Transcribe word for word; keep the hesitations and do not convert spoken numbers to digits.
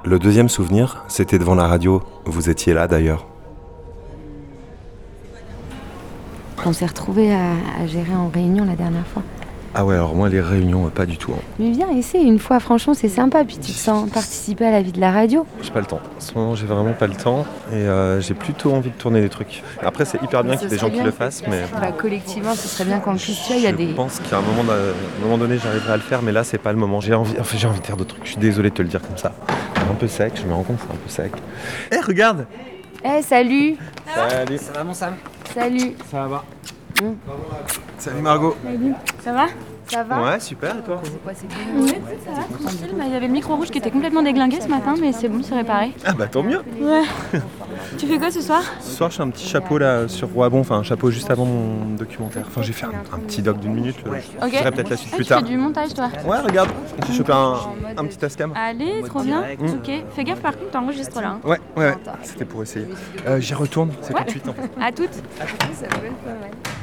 Le deuxième souvenir, c'était devant la radio. Vous étiez là d'ailleurs. On s'est retrouvés à, à gérer en réunion la dernière fois. Ah ouais, alors moi les réunions, pas du tout. Hein. Mais viens, essaie une fois, franchement c'est sympa, puis tu te sens participer à la vie de la radio. J'ai pas le temps. En ce moment, j'ai vraiment pas le temps et euh, j'ai plutôt envie de tourner des trucs. Après, c'est hyper bien qu'il y ait des gens qui le fassent, mais... Bah, collectivement, ce serait bien qu'on le puisse. Tu vois, il y a des... Je pense qu'à un moment, d'un- un moment donné, j'arriverai à le faire, mais là, c'est pas le moment. J'ai envie, enfin, j'ai envie de faire d'autres trucs. Je suis désolé de te le dire comme ça. C'est un peu sec, je me rends compte, c'est un peu sec. Eh, hey, regarde. Eh, hey, salut. Salut. Ça va mon Sam? Salut. Ça va. Mmh. Salut Margot. Salut. Ça va? Ça va? Ouais, super, et toi? C'est quoi, c'est Oui, ça va, tranquille. Bah, il y avait le micro rouge qui était complètement déglingué ce matin, mais c'est bon, c'est réparé. Ah bah tant mieux. Ouais. Tu fais quoi ce soir? Ce soir, je fais un petit chapeau là sur Roibon, enfin un chapeau juste avant mon documentaire. Enfin, j'ai fait un, un petit doc d'une minute. euh, Je Ok. ferai peut-être la suite Ah, plus tu tard. fais du montage toi? Ouais, regarde, j'ai chopé un, un petit tascam. Allez, trop bien. Mmh. Ok. Fais gaffe par contre, t'enregistres là. Hein. Ouais, ouais, ouais, c'était pour essayer. Euh, J'y retourne, c'est Ouais. tout de suite en fait. À toutes. Ça peut être pas mal.